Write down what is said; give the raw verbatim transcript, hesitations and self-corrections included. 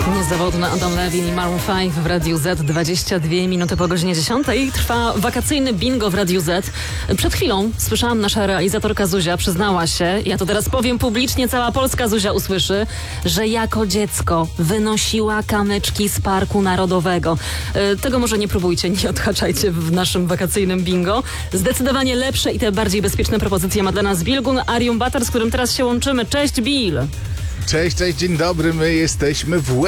Niezawodny Adam Levine i Maroon pięć w Radiu Z, dwadzieścia dwie minuty po godzinie dziesiątej. Trwa wakacyjny bingo w Radiu Z. Przed chwilą słyszałam, nasza realizatorka Zuzia przyznała się, ja to teraz powiem publicznie, cała Polska Zuzia usłyszy, że jako dziecko wynosiła kamyczki z Parku Narodowego. Tego może nie próbujcie, nie odhaczajcie w naszym wakacyjnym bingo. Zdecydowanie lepsze i te bardziej bezpieczne propozycje ma dla nas Bilgun Arium Butter, z którym teraz się łączymy. Cześć, Bill! Cześć, cześć, dzień dobry, my jesteśmy w